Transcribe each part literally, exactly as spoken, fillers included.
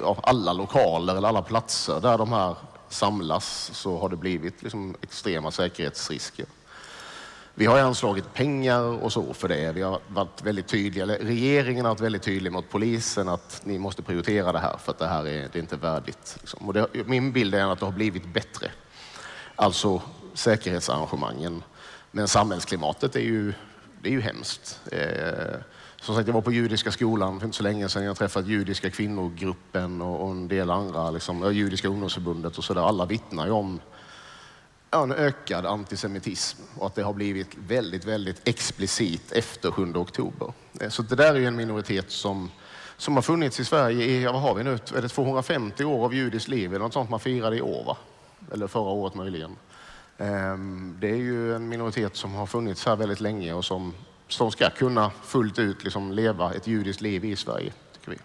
av alla lokaler eller alla platser där de här samlas så har det blivit liksom extrema säkerhetsrisker. Vi har anslagit pengar och så för det. Vi har varit väldigt tydliga, eller regeringen har varit väldigt tydlig mot polisen att ni måste prioritera det här för att det här är, det är inte värdigt. Liksom. Och det, min bild är att det har blivit bättre. Alltså säkerhetsarrangemangen. Men samhällsklimatet är ju, det är ju hemskt. Eh, som sagt, jag var på judiska skolan för inte så länge sedan. Jag träffade judiska kvinnogruppen och, och en del andra, liksom, judiska ungdomsförbundet och sådär. Alla vittnar ju om ja, en ökad antisemitism och att det har blivit väldigt, väldigt explicit efter sjunde oktober. Så det där är ju en minoritet som, som har funnits i Sverige i, vad har vi nu, är det tvåhundrafemtio år av judiskt liv eller något sånt man firade i år, va? Eller förra året möjligen. Det är ju en minoritet som har funnits här väldigt länge och som, som ska kunna fullt ut liksom leva ett judiskt liv i Sverige, tycker vi.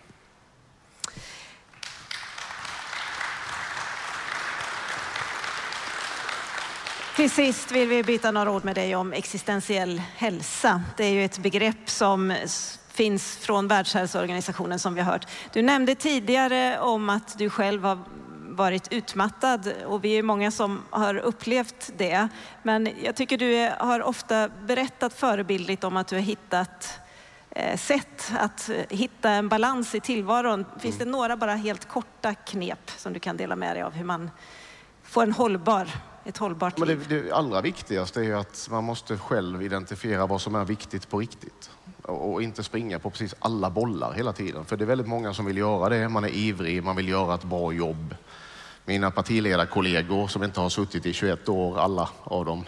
Till sist vill vi byta några ord med dig om existentiell hälsa. Det är ju ett begrepp som finns från Världshälsoorganisationen som vi har hört. Du nämnde tidigare om att du själv har varit utmattad och vi är många som har upplevt det. Men jag tycker du har ofta berättat förebildligt om att du har hittat eh, sätt att hitta en balans i tillvaron. Finns mm. det några bara helt korta knep som du kan dela med dig av hur man får en hållbar ett hållbart liv? Men det, det allra viktigaste är ju att man måste själv identifiera vad som är viktigt på riktigt. Och, och inte springa på precis alla bollar hela tiden. För det är väldigt många som vill göra det. Man är ivrig, man vill göra ett bra jobb. Mina partiledarkollegor som inte har suttit i tjugoett år, alla av dem,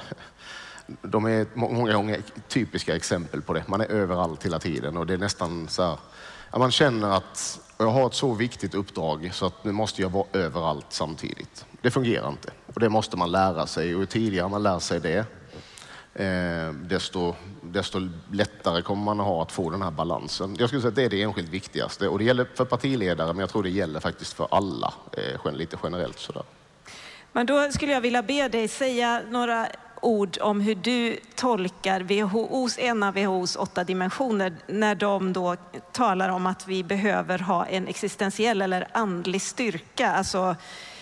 de är många gånger typiska exempel på det. Man är överallt hela tiden och det är nästan så här, ja, man känner att jag har ett så viktigt uppdrag så att nu måste jag vara överallt samtidigt. Det fungerar inte och det måste man lära sig och ju tidigare man lär sig det eh, desto, desto lättare kommer man att ha att få den här balansen. Jag skulle säga att det är det enskilt viktigaste och det gäller för partiledare men jag tror det gäller faktiskt för alla eh, lite generellt sådär. Men då skulle jag vilja be dig säga några ord om hur du tolkar W H O:s, en av W H O:s åtta dimensioner när de då talar om att vi behöver ha en existentiell eller andlig styrka, alltså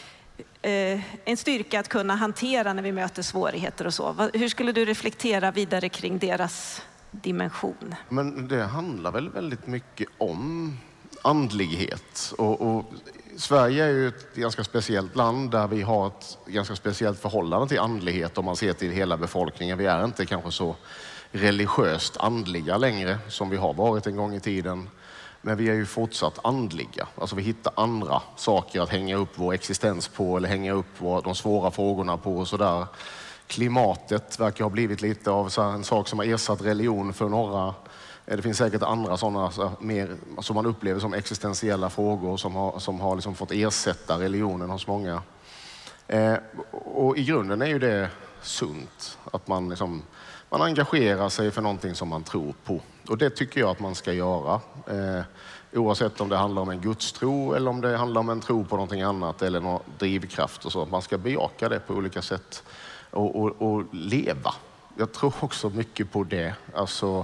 eh, en styrka att kunna hantera när vi möter svårigheter och så. Hur skulle du reflektera vidare kring deras dimension? Men det handlar väl väldigt mycket om andlighet och, och Sverige är ju ett ganska speciellt land där vi har ett ganska speciellt förhållande till andlighet om man ser till hela befolkningen. Vi är inte kanske så religiöst andliga längre som vi har varit en gång i tiden. Men vi är ju fortsatt andliga. Alltså vi hittar andra saker att hänga upp vår existens på eller hänga upp vår, de svåra frågorna på och sådär. Klimatet verkar ha blivit lite av så en sak som har ersatt religion för några. Det finns säkert andra sådana så mer, som man upplever som existentiella frågor som har, som har liksom fått ersätta religionen hos många. Eh, och i grunden är ju det sunt att man, liksom, man engagerar sig för någonting som man tror på. Och det tycker jag att man ska göra. Eh, oavsett om det handlar om en gudstro eller om det handlar om en tro på någonting annat eller någon drivkraft och så. Man ska bejaka det på olika sätt och, och, och leva. Jag tror också mycket på det. Alltså,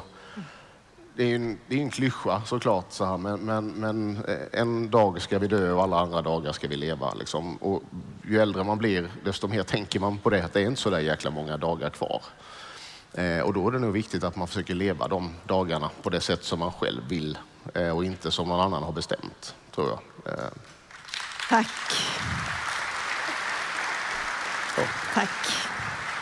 Det är en, det är en klyscha såklart så här, men, men, men en dag ska vi dö och alla andra dagar ska vi leva liksom. Och ju äldre man blir desto mer tänker man på det att det är inte så där jäkla många dagar kvar. Eh, och då är det nog viktigt att man försöker leva de dagarna på det sätt som man själv vill eh, och inte som någon annan har bestämt, tror jag. Eh. Tack. Så. Tack.